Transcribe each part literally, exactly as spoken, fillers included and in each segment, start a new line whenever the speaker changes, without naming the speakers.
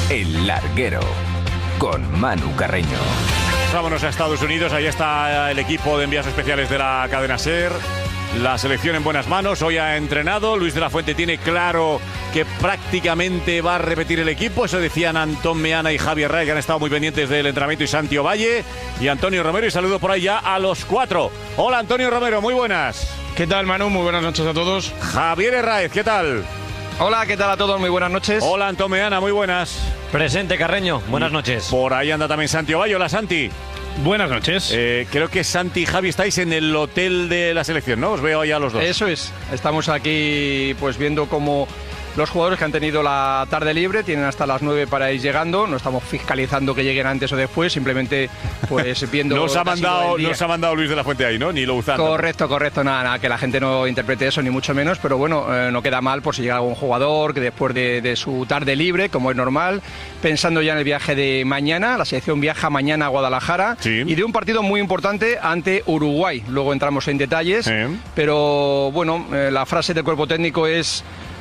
El Larguero, con Manu Carreño.
Vámonos a Estados Unidos, ahí está el equipo de envíos especiales de la cadena SER. La selección en buenas manos, hoy ha entrenado. Luis de la Fuente tiene claro que prácticamente va a repetir el equipo. Eso decían Antón Meana y Javier Ray, que han estado muy pendientes del entrenamiento, y Santi Ovalle y Antonio Romero. Y saludo por ahí ya a los cuatro. Hola, Antonio Romero, muy buenas.
¿Qué tal, Manu? Muy buenas noches a todos.
Javier Herráez, ¿qué tal?
Hola, ¿qué tal a todos? Muy buenas noches.
Hola, Antón Meana, muy buenas.
Presente, Carreño, buenas noches.
Por ahí anda también Santi Ovalle. Hola, Santi.
Buenas noches.
Eh, creo que Santi y Javi estáis en el hotel de la selección, ¿no? Os veo ahí a los dos.
Eso es. Estamos aquí pues viendo cómo los jugadores que han tenido la tarde libre tienen hasta las nueve para ir llegando. No estamos fiscalizando que lleguen antes o después, simplemente pues viendo...
no, os ha mandado, no
os
ha mandado Luis de la Fuente ahí, ¿no? Ni lo usando.
Correcto, correcto. Nada, nada, que la gente no interprete eso, ni mucho menos. Pero bueno, eh, no queda mal por si llega algún jugador que después de, de su tarde libre, como es normal, pensando ya en el viaje de mañana. La selección viaja mañana a Guadalajara.
Sí.
Y de un partido muy importante ante Uruguay. Luego entramos en detalles.
Sí.
Pero bueno, eh, la frase del cuerpo técnico es: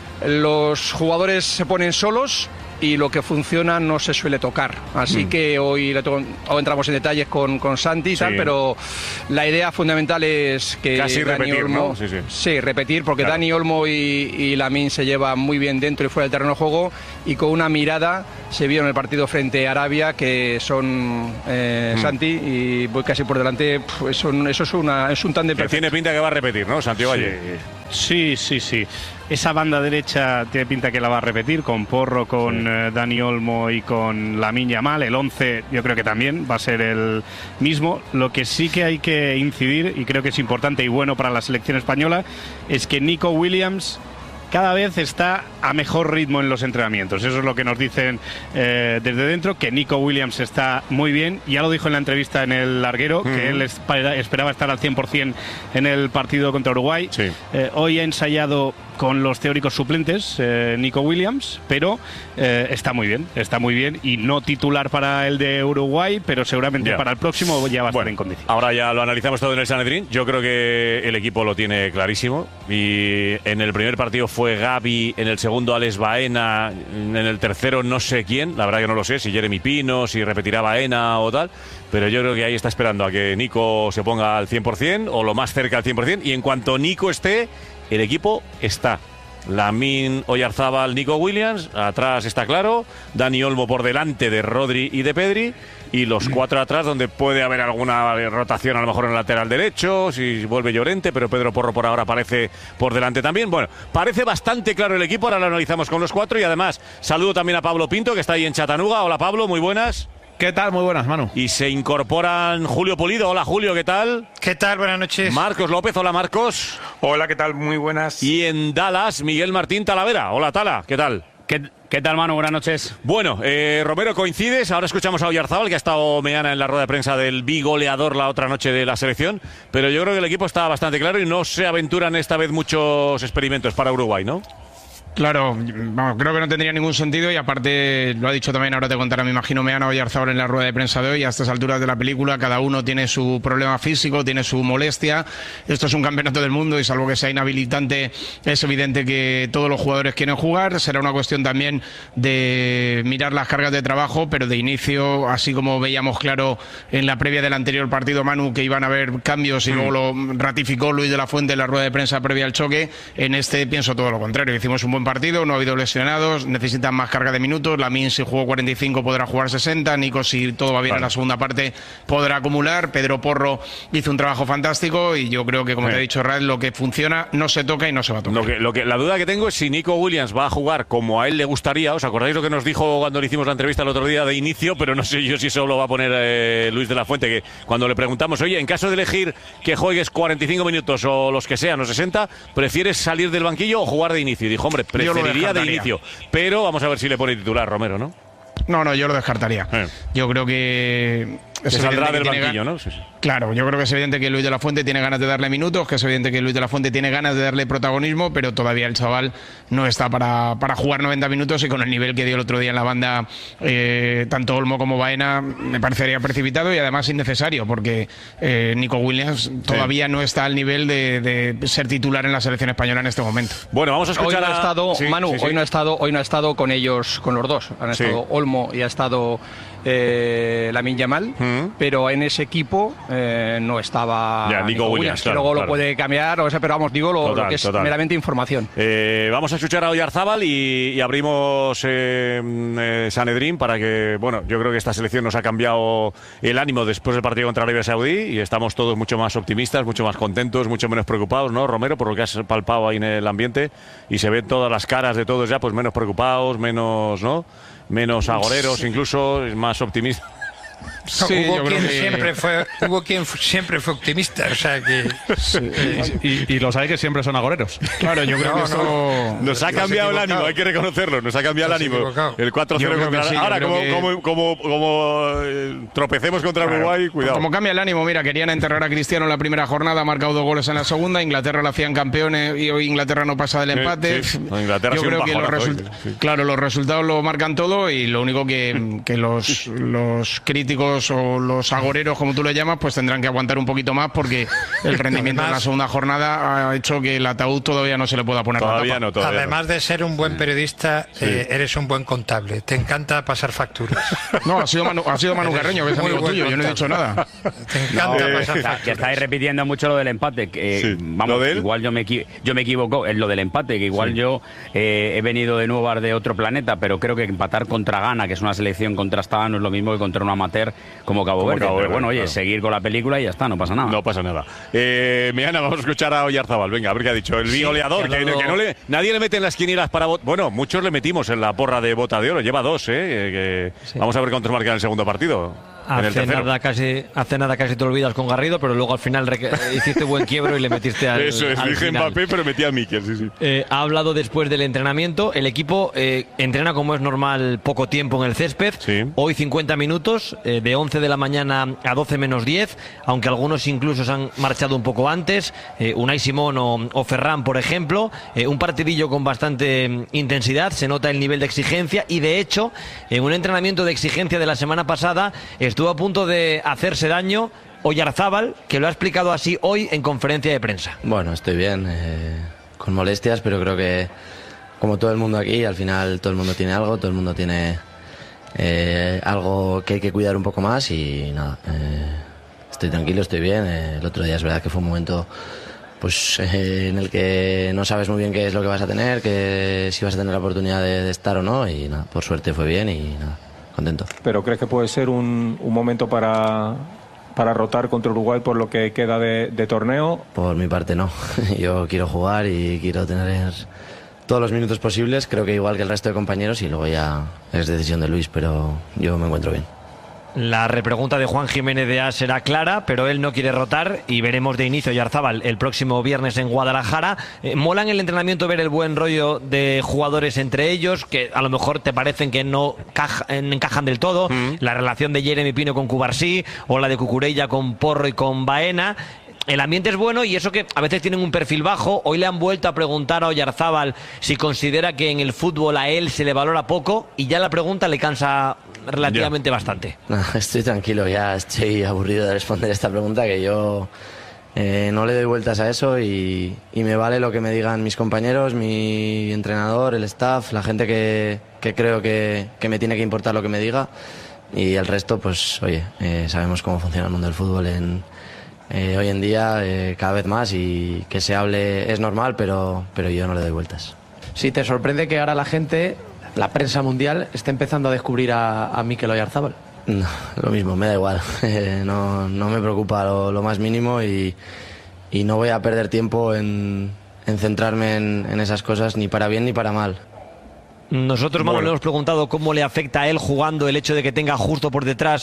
los jugadores se ponen solos y lo que funciona no se suele tocar. Así mm. que hoy, le to- hoy entramos en detalles con, con Santi y sí. tal, pero la idea fundamental es que
casi
Dani
repetir,
Olmo,
¿no? Sí, sí.
sí, repetir, porque
claro.
Dani Olmo y, y Lamine se llevan muy bien dentro y fuera del terreno de juego, y con una mirada se vio en el partido frente a Arabia que son eh, mm. Santi, y voy casi por delante, pues son, eso es, una, es un tándem perfecto.
Tiene pinta que va a repetir, ¿no, Santi Ovalle?
Sí, sí, sí. Esa banda derecha tiene pinta que la va a repetir, con Porro, con sí. eh, Dani Olmo y con Lamine Yamal. El once yo creo que también va a ser el mismo. Lo que sí que hay que incidir, y creo que es importante y bueno para la selección española, es que Nico Williams cada vez está a mejor ritmo en los entrenamientos. Eso es lo que nos dicen eh, desde dentro, que Nico Williams está muy bien. Ya lo dijo en la entrevista en el Larguero, mm. que él espera, esperaba estar al cien por ciento en el partido contra Uruguay.
Sí.
Eh, hoy ha ensayado con los teóricos suplentes, eh, Nico Williams, pero eh, está muy bien, está muy bien, y no titular para el de Uruguay, pero seguramente yeah. para el próximo ya va a
bueno,
estar en condición.
Ahora ya lo analizamos todo en el Sanedrín. Yo creo que el equipo lo tiene clarísimo, y en el primer partido fue Gavi, en el segundo Alex Baena, en el tercero no sé quién, la verdad que no lo sé, si Jeremy Pino, si repetirá Baena o tal, pero yo creo que ahí está esperando a que Nico se ponga al cien por ciento o lo más cerca al cien por ciento, y en cuanto Nico esté, el equipo está. Lamine, Oyarzábal, Nico Williams, atrás está claro, Dani Olmo por delante de Rodri y de Pedri, y los cuatro atrás donde puede haber alguna rotación a lo mejor en el lateral derecho, si vuelve Llorente, pero Pedro Porro por ahora aparece por delante también. Bueno, parece bastante claro el equipo, ahora lo analizamos con los cuatro, y además saludo también a Pablo Pinto, que está ahí en Chattanooga. Hola Pablo, muy buenas.
¿Qué tal? Muy buenas, Manu.
Y se incorporan Julio Pulido. Hola Julio, ¿qué tal?
¿Qué tal? Buenas noches.
Marcos López, hola Marcos.
Hola, ¿qué tal? Muy buenas.
Y en Dallas, Miguel Martín Talavera. Hola Tala, ¿qué tal?
¿Qué, qué tal, Manu? Buenas noches.
Bueno, eh, Romero, coincides. Ahora escuchamos a Oyarzábal, que ha estado Meana en la rueda de prensa del bigoleador la otra noche de la selección, pero yo creo que el equipo está bastante claro y no se aventuran esta vez muchos experimentos para Uruguay, ¿no?
Claro, vamos, creo que no tendría ningún sentido, y aparte lo ha dicho también, ahora te contará, me imagino, Meana Oyarzábal en la rueda de prensa de hoy. A estas alturas de la película cada uno tiene su problema físico, tiene su molestia. Esto es un campeonato del mundo y salvo que sea inhabilitante es evidente que todos los jugadores quieren jugar. Será una cuestión también de mirar las cargas de trabajo, pero de inicio, así como veíamos claro en la previa del anterior partido, Manu, que iban a haber cambios y mm. luego lo ratificó Luis de la Fuente en la rueda de prensa previa al choque, en este pienso todo lo contrario. Hicimos un buen partido, no ha habido lesionados, necesitan más carga de minutos. Lamine, si jugó cuarenta y cinco, podrá jugar sesenta. Nico, si todo va bien vale. en la segunda parte, podrá acumular. Pedro Porro hizo un trabajo fantástico, y yo creo que, como sí. te he dicho, Rad, lo que funciona no se toca y no se va a tocar.
Lo que, lo que, la duda que tengo es si Nico Williams va a jugar como a él le gustaría. ¿Os acordáis lo que nos dijo cuando le hicimos la entrevista el otro día de inicio? Pero no sé yo si solo va a poner eh, Luis de la Fuente, que cuando le preguntamos, oye, en caso de elegir que juegues cuarenta y cinco minutos o los que sean, o sesenta, ¿prefieres salir del banquillo o jugar de inicio? Y dijo, hombre, preferiría de inicio, pero vamos a ver si le pone titular Romero, ¿no?
No, no, yo lo descartaría.
Eh.
Yo creo que Es
Se saldrá del
evidente que tiene
banquillo,
gan-
¿no? Sí, sí.
Claro, yo creo que es evidente que Luis de la Fuente tiene ganas de darle minutos, que es evidente que Luis de la Fuente tiene ganas de darle protagonismo, pero todavía el chaval no está para, para jugar noventa minutos y con el nivel que dio el otro día en la banda, eh, tanto Olmo como Baena, me parecería precipitado y además innecesario, porque eh, Nico Williams todavía no está al nivel de, de ser titular en la selección española en este momento.
Bueno, vamos a
Hoy
escuchar
no ha
a...
estado,
Sí,
Manu,
sí, sí.
hoy no ha estado, hoy no ha estado con ellos, con los dos. Han
Sí.
estado Olmo y ha estado eh, Lamine Yamal,
Mm.
pero en ese equipo eh, no estaba
Ya, Nico Williams,
que
claro,
luego
claro.
lo puede cambiar, o sea, pero vamos, digo lo,
Total,
lo que es
total.
meramente información.
Eh, vamos a escuchar a Oyarzábal y, y abrimos eh, eh, Sanedrín para que, bueno, yo creo que esta selección nos ha cambiado el ánimo después del partido contra Arabia Saudí y estamos todos mucho más optimistas, mucho más contentos, mucho menos preocupados, ¿no, Romero? Por lo que has palpado ahí en el ambiente y se ven todas las caras de todos ya, pues menos preocupados, menos, ¿no? Menos agoreros, incluso, más optimistas.
Sí,
hubo
yo creo
quien
que-
siempre fue hubo quien f- siempre fue optimista, o sea que
Y, y los hay que siempre son agoreros.
Claro, yo creo
No,
que esto...
Nos ha
Te has
cambiado el
equivocado.
ánimo, hay que reconocerlo, nos ha cambiado
Te has
el ánimo.
equivocado.
El cuatro cero
Yo creo
contra...
que sí, yo
Ahora,
creo
como,
que-
como, como, como, eh, tropecemos contra Uruguay, cuidado.
Como cambia el ánimo, mira, querían enterrar a Cristiano en la primera jornada, ha marcado dos goles en la segunda, Inglaterra lo hacían campeones y hoy Inglaterra no pasa del
Sí,
empate.
sí. No, Inglaterra ha
Yo
sido
creo
un
que los
bajonazo
result-
hoy, sí.
claro, los resultados lo marcan todo y lo único que, que los, los críticos o los agoreros, como tú le llamas, pues tendrán que aguantar un poquito más porque el rendimiento en la
Además-
segunda jornada ha hecho que el ataúd todavía no se le pueda poner la
Todavía
tapa.
no, todavía
además de ser un buen periodista, eh, eres un buen contable. Te encanta pasar facturas.
No, ha sido Manu, ha sido Manu
Eres
Carreño, que es
muy
amigo
buen
tuyo, yo no he dicho
contable.
nada.
Te encanta
No,
pasar
eh,
Ya,
facturas.
ya estáis repitiendo mucho lo del empate. Que, eh,
Sí.
Vamos,
¿Lo de él?
igual yo me, equi- yo me equivoco en lo del empate, que igual yo eh, he venido de nuevo de otro planeta, pero creo que empatar contra Ghana, que es una selección contrastada, no es lo mismo que contra un amateur como Cabo
Como
Verde.
Cabo
Pero
Verde,
bueno, oye,
claro.
seguir con la película y ya está, no pasa nada.
No pasa nada. Eh, Meana, vamos a escuchar a Oyarzábal. Venga, a ver qué ha dicho. El bioleador,
que ha
que,
dado-
que no le, nadie le mete en las quinielas para... bot- Bueno, muchos le metimos en la porra de bota de oro. Lleva dos, ¿eh? Que- que- Vamos a ver cuántos marcan en el segundo partido. En el
Hace
tercero.
nada, casi, hace nada casi te olvidas con Garrido, pero luego al final reque- hiciste buen quiebro y le metiste al,
Eso es,
al
dije
final.
Mbappé, pero metí a Mikel, sí, sí.
Eh, ha hablado después del entrenamiento. El equipo eh, entrena como es normal poco tiempo en el césped.
Sí.
Hoy cincuenta minutos, eh, de once de la mañana a doce menos diez, aunque algunos incluso se han marchado un poco antes. Eh, Unai Simón o, o Ferran, por ejemplo. Eh, un partidillo con bastante mm, intensidad, se nota el nivel de exigencia y de hecho, en un entrenamiento de exigencia de la semana pasada, estuvo a punto de hacerse daño Oyarzábal, que lo ha explicado así hoy en conferencia de prensa.
Bueno, estoy bien, eh, con molestias, pero creo que como todo el mundo aquí, al final todo el mundo tiene algo, todo el mundo tiene eh, algo que hay que cuidar un poco más y nada, eh, estoy tranquilo, estoy bien. Eh, el otro día es verdad que fue un momento pues eh, en el que no sabes muy bien qué es lo que vas a tener, que si vas a tener la oportunidad de, de estar o no y nada, por suerte fue bien y nada, contento.
¿Pero crees que puede ser un, un momento para, para rotar contra Uruguay por lo que queda de, de torneo?
Por mi parte no, yo quiero jugar y quiero tener todos los minutos posibles, creo que igual que el resto de compañeros y luego ya es decisión de Luis, pero yo me encuentro bien.
La repregunta de Juan Jiménez de A será clara, pero él no quiere rotar y veremos de inicio Oyarzábal el próximo viernes en Guadalajara. Eh, mola en el entrenamiento ver el buen rollo de jugadores entre ellos, que a lo mejor te parecen que no caja- encajan del todo. Mm. La relación de Jeremy Pino con Cubarsí o la de Cucurella con Porro y con Baena. El ambiente es bueno y eso que a veces tienen un perfil bajo. Hoy le han vuelto a preguntar a Oyarzábal si considera que en el fútbol a él se le valora poco y ya la pregunta le cansa relativamente
Ya.
bastante.
No, estoy tranquilo, ya estoy aburrido de responder esta pregunta, que yo eh, no le doy vueltas a eso y, y me vale lo que me digan mis compañeros, mi entrenador, el staff, la gente que, que creo que, que me tiene que importar lo que me diga y el resto, pues oye, eh, sabemos cómo funciona el mundo del fútbol en... Eh, hoy en día eh, cada vez más y que se hable es normal, pero, pero yo no le doy vueltas.
Si te sorprende que ahora la gente, la prensa mundial, esté empezando a descubrir a, a Mikel Oyarzábal.
No, lo mismo, me da igual. Eh, no, no me preocupa lo, lo más mínimo y, y no voy a perder tiempo en, en centrarme en, en esas cosas ni para bien ni para mal.
Nosotros, Manu,
Bueno.
le hemos preguntado cómo le afecta a él jugando el hecho de que tenga justo por detrás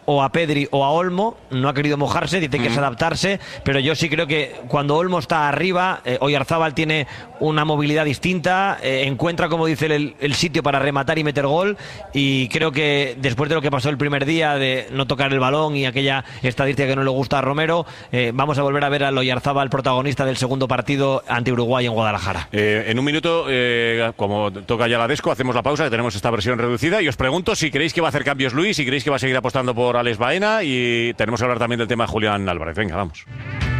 o a Pedri o a Olmo, no ha querido mojarse, dice que es adaptarse, pero yo sí creo que cuando Olmo está arriba, eh, Oyarzábal tiene una movilidad distinta, eh, encuentra, como dice, el, el sitio para rematar y meter gol, y creo que después de lo que pasó el primer día de no tocar el balón y aquella estadística que no le gusta a Romero, eh, vamos a volver a ver al Oyarzábal protagonista del segundo partido ante Uruguay en Guadalajara.
Eh, en un minuto, eh, como toca ya la Desco, hacemos la pausa, que tenemos esta versión reducida, y os pregunto si creéis que va a hacer cambios Luis, si creéis que va a seguir apostando por Alex Baena, y tenemos que hablar también del tema de Julián Álvarez. Venga, vamos.